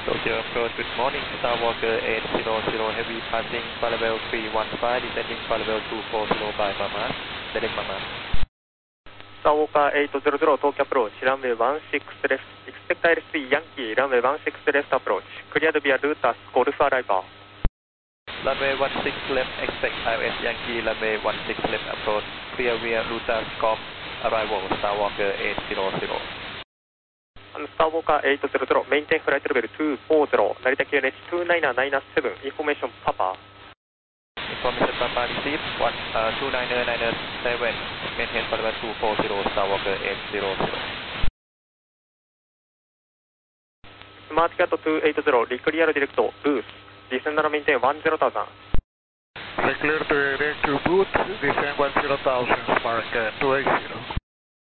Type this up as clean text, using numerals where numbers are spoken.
Tokyo approach, good morning, Skywalker 800 heavy passing for level 315, descending for level 240 by Mama, select Mama. Skywalker 800, Tokyo approach, runway 16 left, expect ILS3 Yankee, runway 16 left approach, cleared via route as Golf arrival. Runway 16 left, expect ILS Yankee, runway 16 left approach, clear via route as Golf arrival, Skywalker 800. Skywalker 800, maintain flight level 240, Narita QNH 2997, information Papa. Information Papa received, 29997, maintain for level 240, Skywalker 800. Smart Cat 280, reclear direct booth, descend and maintain 10,000. Clear to direct to booth, descend 10,000, Smart Cat 280.